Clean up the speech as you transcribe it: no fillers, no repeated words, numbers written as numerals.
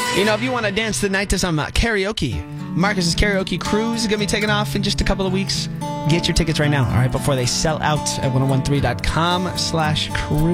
You know, if you want to dance the night to some karaoke, Marcus's Karaoke Cruise is going to be taking off in just a couple of weeks. Get your tickets right now, all right, before they sell out at 1013.com/cruise.